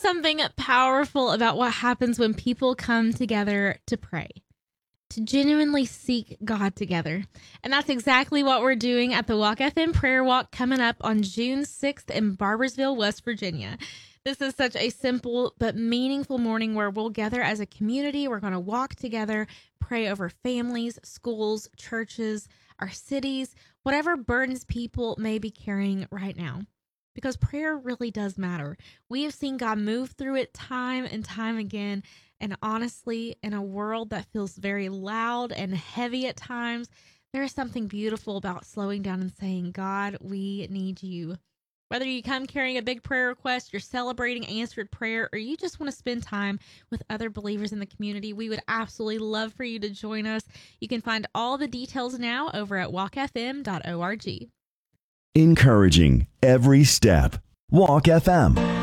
something powerful about what happens when people come together to pray, to genuinely seek God together. And that's exactly what we're doing at the Walk FM Prayer Walk coming up on June 6th in Barboursville, West Virginia. This is such a simple but meaningful morning where we'll gather as a community. We're going to walk together, pray over families, schools, churches, our cities, whatever burdens people may be carrying right now. Because prayer really does matter. We have seen God move through it time and time again. And honestly, in a world that feels very loud and heavy at times, there is something beautiful about slowing down and saying, God, we need you. Whether you come carrying a big prayer request, you're celebrating answered prayer, or you just want to spend time with other believers in the community, we would absolutely love for you to join us. You can find all the details now over at walkfm.org. Encouraging every step. Walk FM.